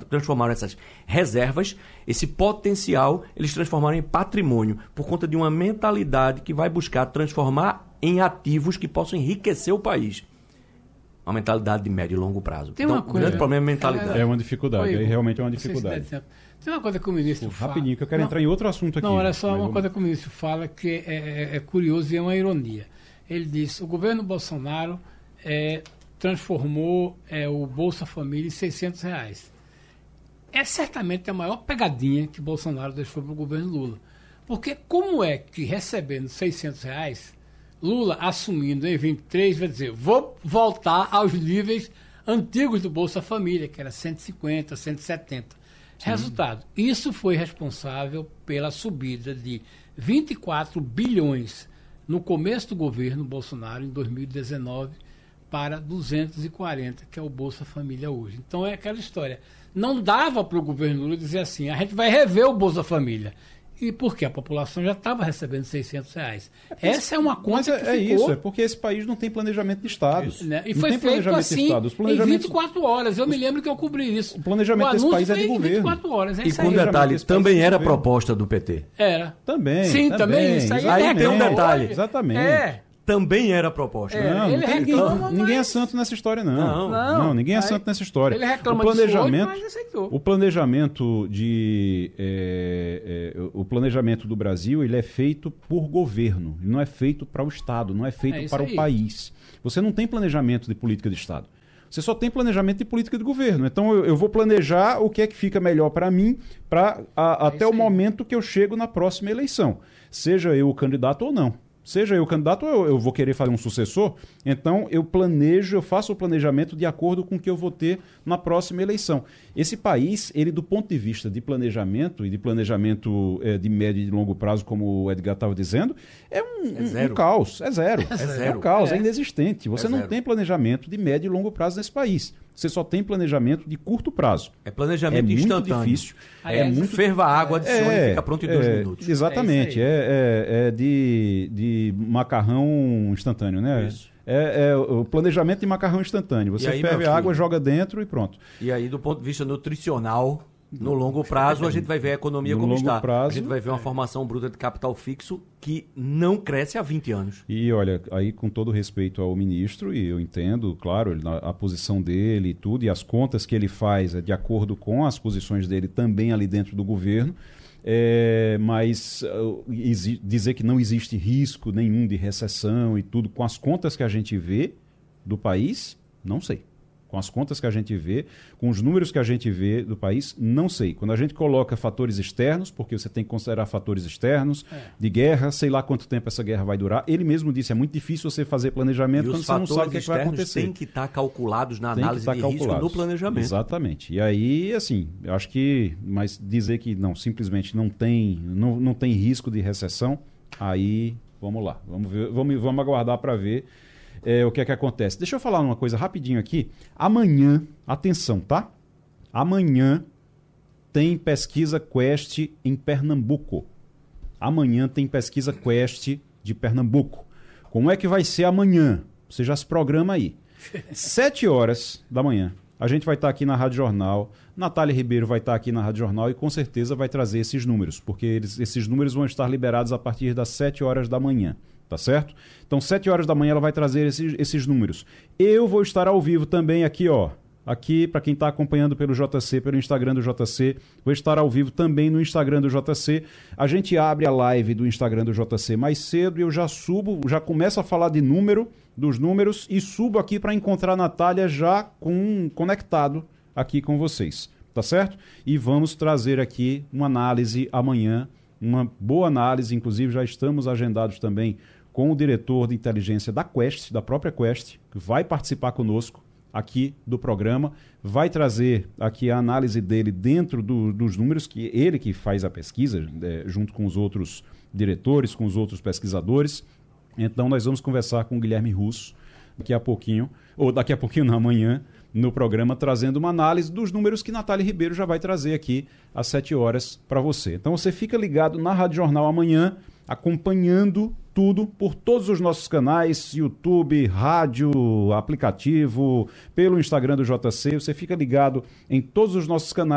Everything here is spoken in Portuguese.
transformaram essas reservas, esse potencial, eles transformaram em patrimônio, por conta de uma mentalidade que vai buscar transformar em ativos que possam enriquecer o país. Uma mentalidade de médio e longo prazo. Tem então, uma coisa, o grande problema é a mentalidade. É uma dificuldade, aí realmente é uma dificuldade. Tem uma coisa que o ministro fala... Rapidinho, que eu quero entrar em outro assunto aqui. Não, olha só, uma coisa que o ministro fala que é curioso e é uma ironia. Ele diz, o governo Bolsonaro transformou o Bolsa Família em R$600. É certamente a maior pegadinha que Bolsonaro deixou para o governo Lula. Porque como é que recebendo R$600, Lula assumindo em 23 vai dizer, vou voltar aos níveis antigos do Bolsa Família, que era 150, 170. Sim. Resultado, isso foi responsável pela subida de 24 bilhões no começo do governo Bolsonaro, em 2019, para 240, que é o Bolsa Família hoje. Então é aquela história. Não dava para o governo Lula dizer assim, a gente vai rever o Bolsa Família. E porque a população já estava recebendo R$600. Essa é uma conta que ficou... isso, é porque esse país não tem planejamento de Estado. Né? E foi feito assim, em 24 horas. Eu me lembro que eu cobri isso. O planejamento desse país é de governo. 24 horas, e com detalhe, também era proposta do PT. Era. Também. Sim, também. Isso aí tem um detalhe. Exatamente. Também era proposta. Ninguém é santo nessa história, não. Não, ninguém é santo nessa história. Ele reclama disso hoje, mas aceitou. O planejamento do Brasil, ele é feito por governo, não é feito para o Estado, não é feito para o país. Você não tem planejamento de política de Estado. Você só tem planejamento de política de governo. Então eu vou planejar o que é que fica melhor para mim até o momento que eu chego na próxima eleição. Seja eu o candidato ou não. Seja eu candidato ou eu vou querer fazer um sucessor, então eu faço o planejamento de acordo com o que eu vou ter na próxima eleição. Esse país, ele do ponto de vista de planejamento e de planejamento de médio e de longo prazo, como o Edgar estava dizendo, é um caos, é zero. É um caos, é inexistente. Você não tem planejamento de médio e longo prazo nesse país. Você só tem planejamento de curto prazo. É planejamento instantâneo. Muito difícil. Ferva a água, adiciona e fica pronto em 2 minutos. Exatamente. De macarrão instantâneo, né? Isso. O planejamento de macarrão instantâneo. Você ferve a água, joga dentro e pronto. E aí, do ponto de vista nutricional, no longo prazo, a gente vai ver a economia como está. A gente vai ver uma formação bruta de capital fixo que não cresce há 20 anos. E olha, aí com todo respeito ao ministro, e eu entendo, claro, a posição dele e tudo, e as contas que ele faz é de acordo com as posições dele também ali dentro do governo, mas dizer que não existe risco nenhum de recessão e tudo, com as contas que a gente vê do país, não sei. Com as contas que a gente vê, com os números que a gente vê do país, não sei. Quando a gente coloca fatores externos, porque você tem que considerar fatores externos, de guerra, sei lá quanto tempo essa guerra vai durar. Ele mesmo disse, é muito difícil você fazer planejamento quando você não sabe o que vai acontecer. Tem que estar calculados na análise de risco no planejamento. Exatamente. E aí, assim, eu acho que, mas dizer que não, simplesmente não tem risco de recessão, aí, vamos lá. Vamos ver, vamos aguardar para ver o que é que acontece. Deixa eu falar uma coisa rapidinho aqui. Amanhã, atenção, tá? Amanhã tem pesquisa Quest em Pernambuco. Amanhã tem pesquisa Quest de Pernambuco. Como é que vai ser amanhã? Você já se programa aí. 7h da manhã. A gente vai estar aqui na Rádio Jornal. Natália Ribeiro vai estar aqui na Rádio Jornal e com certeza vai trazer esses números, porque esses números vão estar liberados a partir das 7h da manhã. Tá certo? Então, 7h da manhã ela vai trazer esses números. Eu vou estar ao vivo também aqui, ó. Aqui, para quem está acompanhando pelo JC, pelo Instagram do JC, vou estar ao vivo também no Instagram do JC. A gente abre a live do Instagram do JC mais cedo e eu já subo, já começo a falar dos números e subo aqui para encontrar a Natália já conectado aqui com vocês. Tá certo? E vamos trazer aqui uma análise amanhã, uma boa análise, inclusive já estamos agendados também com o diretor de inteligência da Quest, da própria Quest, que vai participar conosco aqui do programa, vai trazer aqui a análise dele dentro dos números, que ele que faz a pesquisa, junto com os outros diretores, com os outros pesquisadores. Então nós vamos conversar com o Guilherme Russo daqui a pouquinho amanhã, no programa, trazendo uma análise dos números que Natália Ribeiro já vai trazer aqui às 7h para você. Então você fica ligado na Rádio Jornal amanhã, acompanhando tudo por todos os nossos canais, YouTube, rádio, aplicativo, pelo Instagram do JC. Você fica ligado em todos os nossos canais.